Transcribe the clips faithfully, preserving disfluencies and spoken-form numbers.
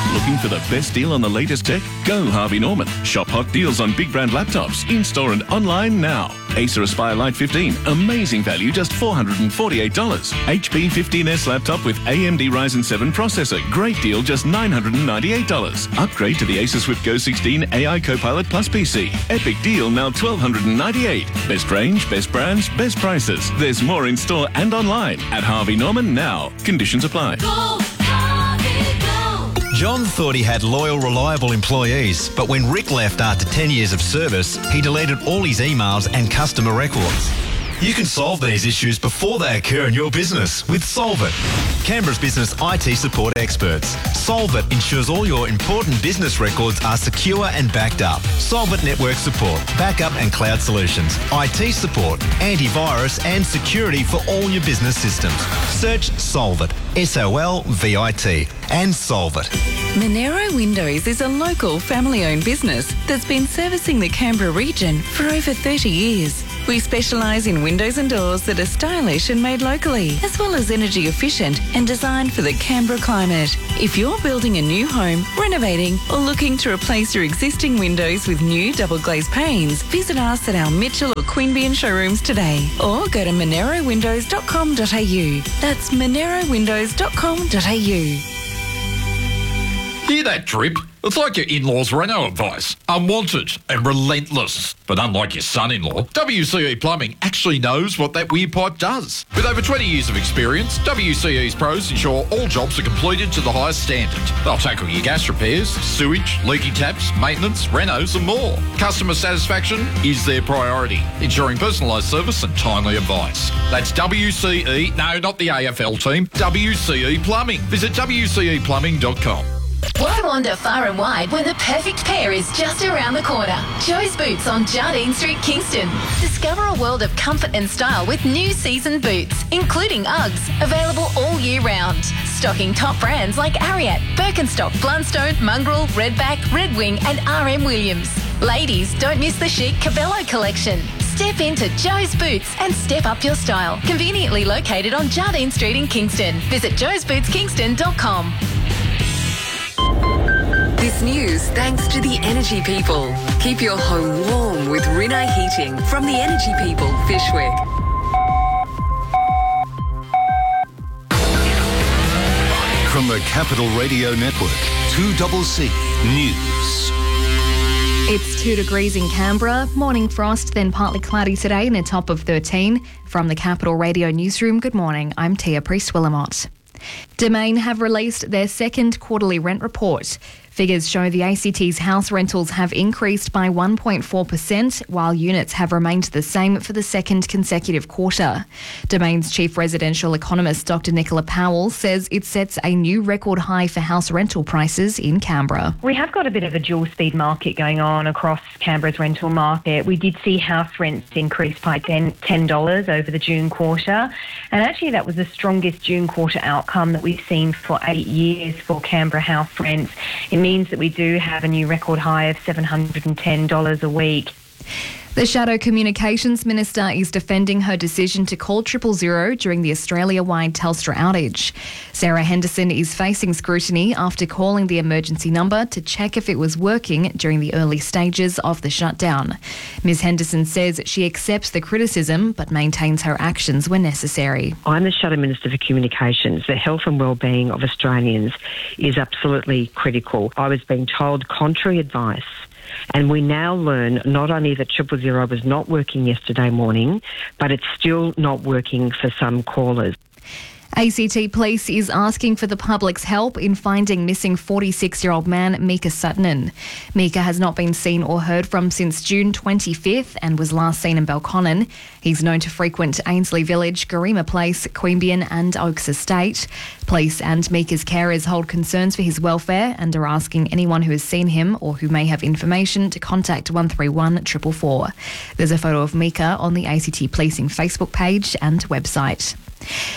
Looking for the best deal on the latest tech? Go Harvey Norman. Shop hot deals on big brand laptops, in-store and online now. Acer Aspire Lite fifteen, amazing value, just four hundred forty-eight dollars. H P fifteen S laptop with A M D Ryzen seven processor, great deal, just nine hundred ninety-eight dollars. Upgrade to the Acer Swift Go sixteen A I Copilot Plus P C. Epic deal, now twelve ninety-eight dollars. Best range, best brands, best prices. There's more in store and online at Harvey Norman now. Conditions apply. Go, Harvey, go. John thought he had loyal, reliable employees, but when Rick left after ten years of service, he deleted all his emails and customer records. You can solve these issues before they occur in your business with Solvit, Canberra's business I T support experts. Solvit ensures all your important business records are secure and backed up. Solvit network support, backup and cloud solutions, I T support, antivirus and security for all your business systems. Search Solvit, S O L V I T, and solve it. Monero Windows is a local family-owned business that's been servicing the Canberra region for over thirty years. We specialise in windows and doors that are stylish and made locally, as well as energy efficient and designed for the Canberra climate. If you're building a new home, renovating or looking to replace your existing windows with new double glazed panes, visit us at our Mitchell or Queanbeyan showrooms today or go to monero windows dot com dot a u. That's monero windows dot com dot a u. Hear that drip? It's like your in-laws' reno advice. Unwanted and relentless. But unlike your son-in-law, W C E Plumbing actually knows what that weird pipe does. With over twenty years of experience, W C E's pros ensure all jobs are completed to the highest standard. They'll tackle your gas repairs, sewage, leaky taps, maintenance, renos and more. Customer satisfaction is their priority, ensuring personalised service and timely advice. That's W C E, no, not the A F L team, W C E Plumbing. Visit w c e plumbing dot com. Why wander far and wide when the perfect pair is just around the corner? Joe's Boots on Jardine Street, Kingston. Discover a world of comfort and style with new season boots, including Uggs, available all year round. Stocking top brands like Ariat, Birkenstock, Blundstone, Mongrel, Redback, Red Wing and R M Williams. Ladies, don't miss the chic Cabello collection. Step into Joe's Boots and step up your style. Conveniently located on Jardine Street in Kingston. Visit joes boots kingston dot com. This news thanks to the Energy People. Keep your home warm with Rinnai Heating from the Energy People, Fishwick. From the Capital Radio Network, two C C News. It's two degrees in Canberra, morning frost, then partly cloudy today and a top of thirteen. From the Capital Radio Newsroom, good morning, I'm Tia Priest-Willamot. Domain have released their second quarterly rent report. Figures show the A C T's house rentals have increased by one point four percent, while units have remained the same for the second consecutive quarter. Domain's chief residential economist, Doctor Nicola Powell, says it sets a new record high for house rental prices in Canberra. We have got a bit of a dual speed market going on across Canberra's rental market. We did see house rents increase by ten dollars over the June quarter, and actually that was the strongest June quarter outcome that we've seen for eight years for Canberra house rents. It means that we do have a new record high of seven hundred ten dollars a week. The Shadow Communications Minister is defending her decision to call triple zero during the Australia-wide Telstra outage. Sarah Henderson is facing scrutiny after calling the emergency number to check if it was working during the early stages of the shutdown. Ms Henderson says she accepts the criticism but maintains her actions were necessary. I'm the Shadow Minister for Communications. The health and wellbeing of Australians is absolutely critical. I was being told contrary advice. And we now learn not only that triple zero was not working yesterday morning, but it's still not working for some callers. A C T Police is asking for the public's help in finding missing forty-six-year-old man Mika Suttonen. Mika has not been seen or heard from since June twenty-fifth and was last seen in Belconnen. He's known to frequent Ainslie Village, Garima Place, Queanbeyan and Oaks Estate. Police and Mika's carers hold concerns for his welfare and are asking anyone who has seen him or who may have information to contact one three one four four four. There's a photo of Mika on the A C T Policing Facebook page and website.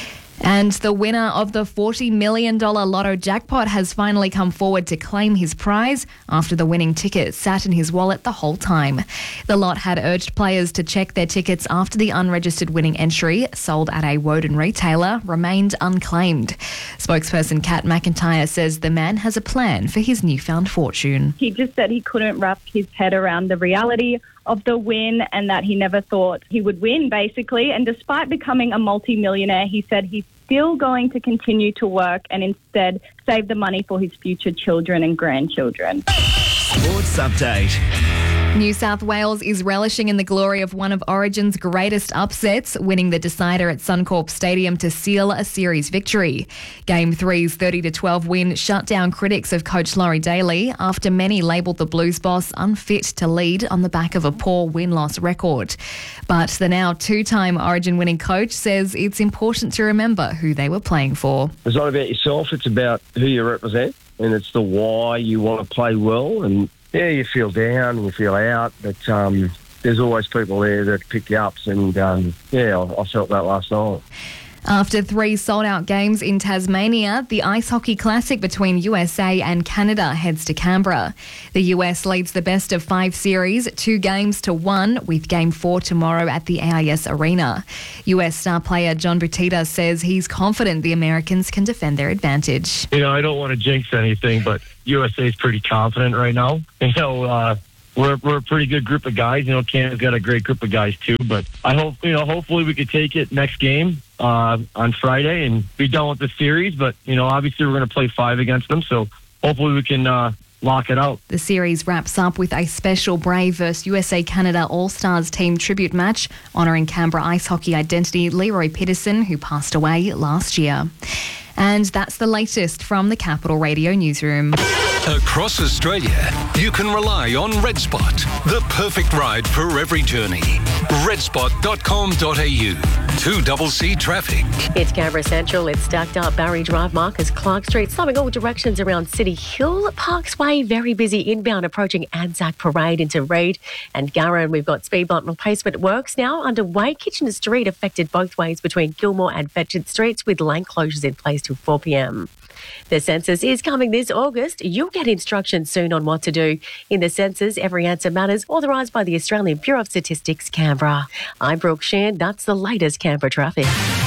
And the winner of the forty million dollars lotto jackpot has finally come forward to claim his prize after the winning ticket sat in his wallet the whole time. The lot had urged players to check their tickets after the unregistered winning entry, sold at a Woden retailer, remained unclaimed. Spokesperson Kat McIntyre says the man has a plan for his newfound fortune. He just said he couldn't wrap his head around the reality of the win and that he never thought he would win, basically. And despite becoming a multi-millionaire, he said he's still going to continue to work and instead save the money for his future children and grandchildren. Sports Update. New South Wales is relishing in the glory of one of Origin's greatest upsets, winning the decider at Suncorp Stadium to seal a series victory. Game three's thirty to twelve win shut down critics of coach Laurie Daly after many labelled the Blues boss unfit to lead on the back of a poor win-loss record. But the now two-time Origin winning coach says it's important to remember who they were playing for. It's not about yourself, it's about who you represent, and it's the why you want to play well. And yeah, you feel down and you feel out, but um, there's always people there that pick you up, and um, yeah, I, I felt that last night. After three sold-out games in Tasmania, the Ice Hockey Classic between U S A and Canada heads to Canberra. The U S leads the best of five series, two games to one, with Game four tomorrow at the A I S Arena. U S star player John Butita says he's confident the Americans can defend their advantage. You know, I don't want to jinx anything, but U S A is pretty confident right now. You know, uh, we're we're a pretty good group of guys. You know, Canada's got a great group of guys too. But I hope, you know, hopefully we could take it next game uh, on Friday and be done with the series. But, you know, obviously we're going to play five against them. So hopefully we can uh, lock it out. The series wraps up with a special Brave versus U S A Canada All-Stars team tribute match honouring Canberra ice hockey identity Leroy Peterson, who passed away last year. And that's the latest from the Capital Radio newsroom. Across Australia, you can rely on Red Spot, the perfect ride for every journey. red spot dot com dot a u. two C C traffic. It's Canberra Central. It's stacked up. Barry Drive, Marcus Clark Street, slowing all directions around City Hill. Parks Way, very busy inbound approaching Anzac Parade into Reid and Garran. We've got speed bump replacement works now underway. Kitchener Street affected both ways between Gilmore and Fetchard Streets with lane closures in place till four p m. The census is coming this August. You'll get instructions soon on what to do. In the census, every answer matters, authorised by the Australian Bureau of Statistics, Canberra. I'm Brooke Sheehan. That's the latest Canberra traffic.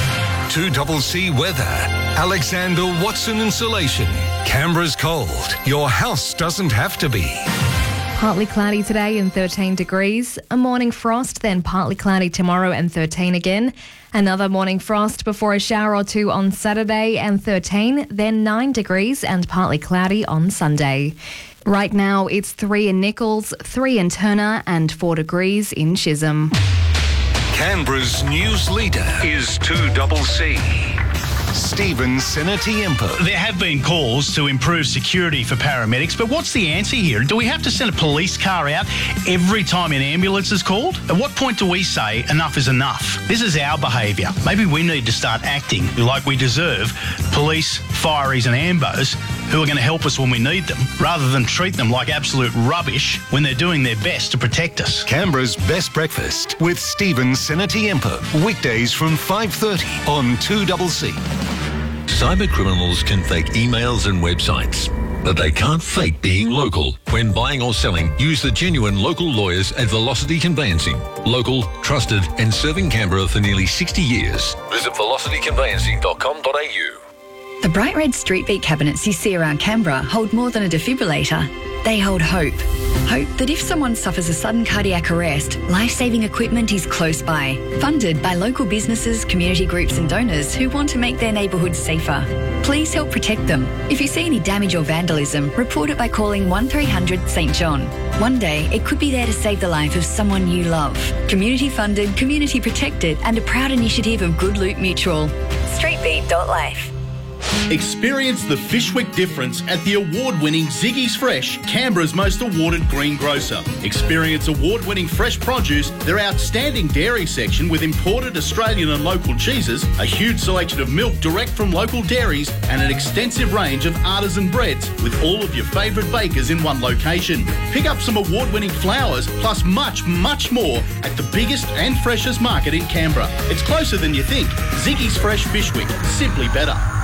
two C C weather. Alexander Watson Insulation. Canberra's cold. Your house doesn't have to be. Partly cloudy today and thirteen degrees. A morning frost, then partly cloudy tomorrow and thirteen again. Another morning frost before a shower or two on Saturday and thirteen, then nine degrees and partly cloudy on Sunday. Right now it's three in Nichols, three in Turner and four degrees in Chisholm. Canberra's news leader is two C C. Stephen Senatiempo. There have been calls to improve security for paramedics, but what's the answer here? Do we have to send a police car out every time an ambulance is called? At what point do we say enough is enough? This is our behaviour. Maybe we need to start acting like we deserve police, fireys and ambos who are going to help us when we need them, rather than treat them like absolute rubbish when they're doing their best to protect us. Canberra's Best Breakfast with Stephen Senatiempo. Weekdays from five thirty on two C C. Cyber criminals can fake emails and websites, but they can't fake being local. When buying or selling, use the genuine local lawyers at Velocity Conveyancing. Local, trusted and serving Canberra for nearly sixty years. Visit velocity conveyancing dot com dot a u. The bright red street beat cabinets you see around Canberra hold more than a defibrillator. They hold hope. Hope that if someone suffers a sudden cardiac arrest, life-saving equipment is close by. Funded by local businesses, community groups and donors who want to make their neighbourhoods safer. Please help protect them. If you see any damage or vandalism, report it by calling one three hundred St John. One day, it could be there to save the life of someone you love. Community funded, community protected and a proud initiative of Good Loot Mutual. street beat dot life. Experience the Fishwick difference at the award-winning Ziggy's Fresh, Canberra's most awarded green grocer. Experience award-winning fresh produce, their outstanding dairy section with imported Australian and local cheeses, a huge selection of milk direct from local dairies, and an extensive range of artisan breads with all of your favourite bakers in one location. Pick up some award-winning flowers plus much, much more at the biggest and freshest market in Canberra. It's closer than you think. Ziggy's Fresh Fishwick, simply better.